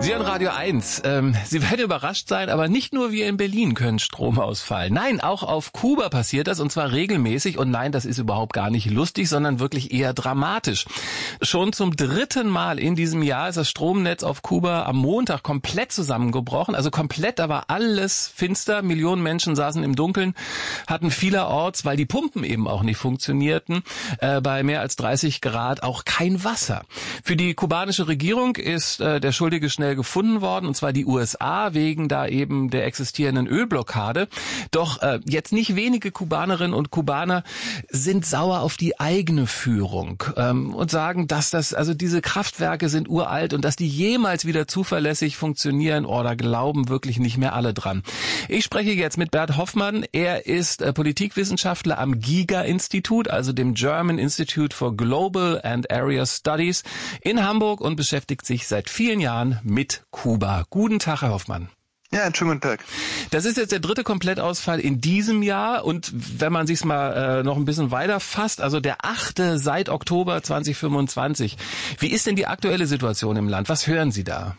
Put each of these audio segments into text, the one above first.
Sie hören Radio 1. Sie werden überrascht sein, aber nicht nur wir in Berlin können Strom ausfallen. Nein, auch auf Kuba passiert das, und zwar regelmäßig. Und nein, das ist überhaupt gar nicht lustig, sondern wirklich eher dramatisch. Schon zum 3. Mal in diesem Jahr ist das Stromnetz auf Kuba am Montag komplett zusammengebrochen. Also komplett, da war alles finster. Millionen Menschen saßen im Dunkeln, hatten vielerorts, weil die Pumpen eben auch nicht funktionierten, bei mehr als 30 Grad auch kein Wasser. Für die kubanische Regierung ist der Schuldige schnell gefunden worden, und zwar die USA, wegen da eben der existierenden Ölblockade. Doch jetzt nicht wenige Kubanerinnen und Kubaner sind sauer auf die eigene Führung und sagen, dass diese Kraftwerke sind uralt und dass die jemals wieder zuverlässig funktionieren. Da glauben wirklich nicht mehr alle dran. Ich spreche jetzt mit Bert Hoffmann. Er ist Politikwissenschaftler am GIGA-Institut, also dem German Institute for Global and Area Studies in Hamburg, und beschäftigt sich seit vielen Jahren mit Kuba. Guten Tag, Herr Hoffmann. Ja, einen schönen guten Tag. Das ist jetzt der 3. Komplettausfall in diesem Jahr, und wenn man sich's mal noch ein bisschen weiter fasst, also der 8. seit Oktober 2025. Wie ist denn die aktuelle Situation im Land? Was hören Sie da?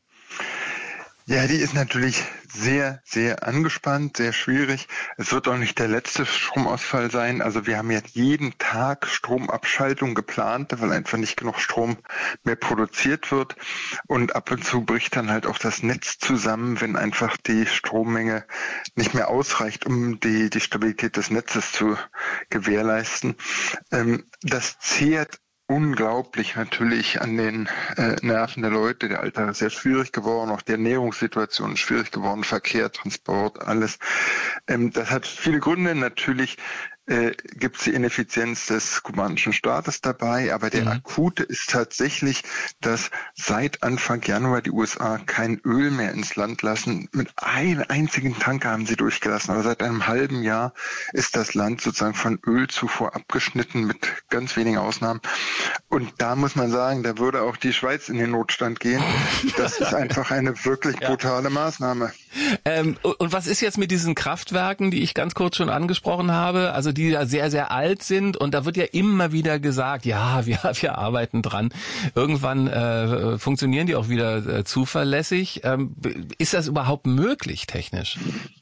Ja, die ist natürlich sehr, sehr angespannt, sehr schwierig. Es wird auch nicht der letzte Stromausfall sein. Also wir haben jetzt jeden Tag Stromabschaltung geplant, weil einfach nicht genug Strom mehr produziert wird. Und ab und zu bricht dann halt auch das Netz zusammen, wenn einfach die Strommenge nicht mehr ausreicht, um die Stabilität des Netzes zu gewährleisten. Das zehrt unglaublich natürlich an den Nerven der Leute. Der Alltag ist sehr schwierig geworden, auch die Ernährungssituation ist schwierig geworden, Verkehr, Transport, alles. Das hat viele Gründe. Natürlich gibt es die Ineffizienz des kubanischen Staates dabei, aber der akute ist tatsächlich, dass seit Anfang Januar die USA kein Öl mehr ins Land lassen. Mit einem einzigen Tanker haben sie durchgelassen, aber seit einem halben Jahr ist das Land sozusagen von Ölzufuhr abgeschnitten, mit ganz wenigen Ausnahmen. Und da muss man sagen, da würde auch die Schweiz in den Notstand gehen. Das ist einfach eine wirklich brutale Maßnahme. Und was ist jetzt mit diesen Kraftwerken, die ich ganz kurz schon angesprochen habe, also die ja sehr, sehr alt sind, und da wird ja immer wieder gesagt, ja, wir arbeiten dran. Irgendwann funktionieren die auch wieder zuverlässig. Ist das überhaupt möglich technisch?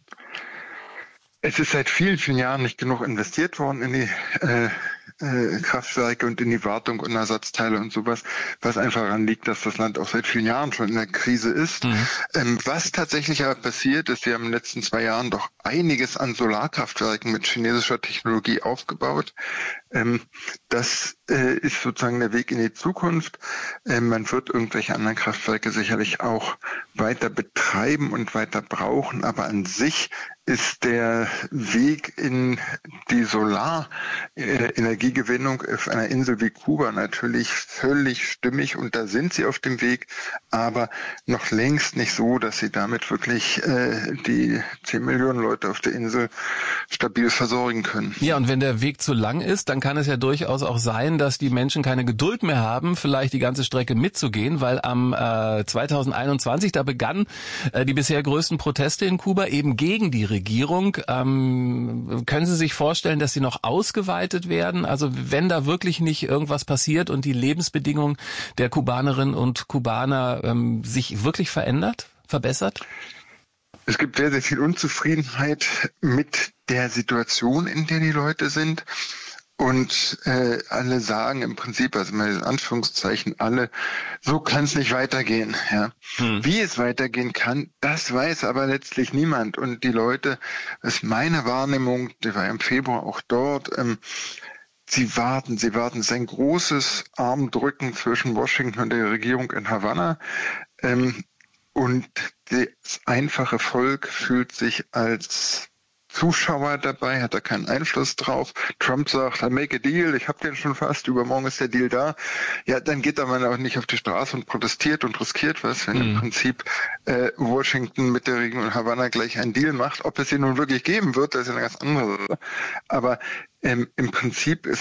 Es ist seit vielen, vielen Jahren nicht genug investiert worden in die Kraftwerke und in die Wartung und Ersatzteile und sowas, was einfach daran liegt, dass das Land auch seit vielen Jahren schon in der Krise ist. Was tatsächlich aber passiert ist, wir haben in den letzten 2 Jahren doch einiges an Solarkraftwerken mit chinesischer Technologie aufgebaut. Das ist sozusagen der Weg in die Zukunft. Man wird irgendwelche anderen Kraftwerke sicherlich auch weiter betreiben und weiter brauchen, aber an sich ist der Weg in die Solarenergiegewinnung auf einer Insel wie Kuba natürlich völlig stimmig, und da sind sie auf dem Weg, aber noch längst nicht so, dass sie damit wirklich die 10 Millionen Leute auf der Insel stabil versorgen können. Ja, und wenn der Weg zu lang ist, dann kann es ja durchaus auch sein, dass die Menschen keine Geduld mehr haben, vielleicht die ganze Strecke mitzugehen, weil am 2021, da begannen die bisher größten Proteste in Kuba eben gegen die Regierung. Können Sie sich vorstellen, dass sie noch ausgeweitet werden? Also wenn da wirklich nicht irgendwas passiert und die Lebensbedingungen der Kubanerinnen und Kubaner sich wirklich verbessert? Es gibt sehr, sehr viel Unzufriedenheit mit der Situation, in der die Leute sind. Und alle sagen im Prinzip, also mal in Anführungszeichen alle, so kann es nicht weitergehen. Ja. Wie es weitergehen kann, das weiß aber letztlich niemand. Und die Leute, das ist meine Wahrnehmung, die war im Februar auch dort, sie warten. Es ist ein großes Armdrücken zwischen Washington und der Regierung in Havanna. Und das einfache Volk fühlt sich als Zuschauer dabei, hat da keinen Einfluss drauf. Trump sagt, make a deal, ich hab den schon fast, übermorgen ist der Deal da. Ja, dann geht er mal auch nicht auf die Straße und protestiert und riskiert was, wenn im Prinzip Washington mit der Regierung in Havanna gleich einen Deal macht. Ob es ihn nun wirklich geben wird, das ist eine ganz andere Sache. Aber im Prinzip ist die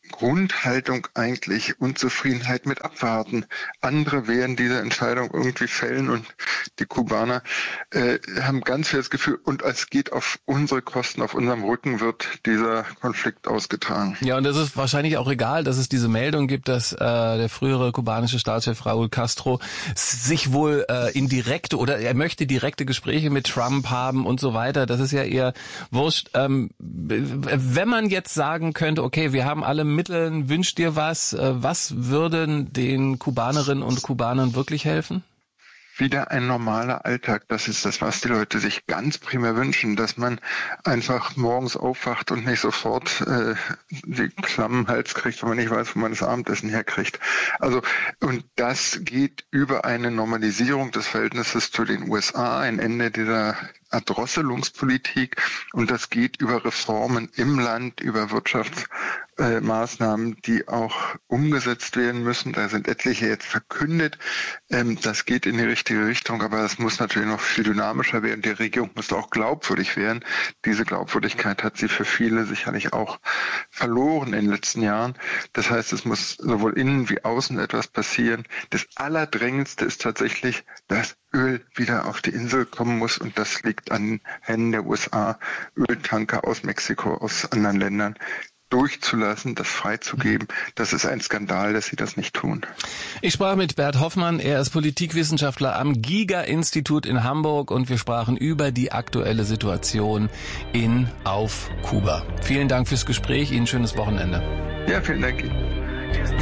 Grundhaltung eigentlich Unzufriedenheit mit abwarten. Andere werden diese Entscheidung irgendwie fällen und die Kubaner haben ganz viel das Gefühl, und es geht auf unsere Kosten, auf unserem Rücken wird dieser Konflikt ausgetragen. Ja, und es ist wahrscheinlich auch egal, dass es diese Meldung gibt, dass der frühere kubanische Staatschef Raúl Castro sich wohl indirekte oder er möchte direkte Gespräche mit Trump haben und so weiter. Das ist ja eher wurscht. Wenn man jetzt sagen könnte, okay, wir haben alle Mittel, wünsch dir was würden den Kubanerinnen und Kubanern wirklich helfen? Wieder ein normaler Alltag. Das ist das, was die Leute sich ganz primär wünschen, dass man einfach morgens aufwacht und nicht sofort die Klammen im Hals kriegt, wenn man nicht weiß, wo man das Abendessen herkriegt. Also, und das geht über eine Normalisierung des Verhältnisses zu den USA, ein Ende dieser Erdrosselungspolitik, und das geht über Reformen im Land, über Wirtschaftsmaßnahmen, die auch umgesetzt werden müssen. Da sind etliche jetzt verkündet. Das geht in die richtige Richtung, aber das muss natürlich noch viel dynamischer werden. Die Regierung muss auch glaubwürdig werden. Diese Glaubwürdigkeit hat sie für viele sicherlich auch verloren in den letzten Jahren. Das heißt, es muss sowohl innen wie außen etwas passieren. Das Allerdrängendste ist tatsächlich, dass Öl wieder auf die Insel kommen muss, und das liegt an Händen der USA, Öltanker aus Mexiko, aus anderen Ländern durchzulassen, das freizugeben. Das ist ein Skandal, dass sie das nicht tun. Ich sprach mit Bert Hoffmann, er ist Politikwissenschaftler am GIGA-Institut in Hamburg, und wir sprachen über die aktuelle Situation auf Kuba. Vielen Dank fürs Gespräch, Ihnen schönes Wochenende. Ja, vielen Dank Ihnen.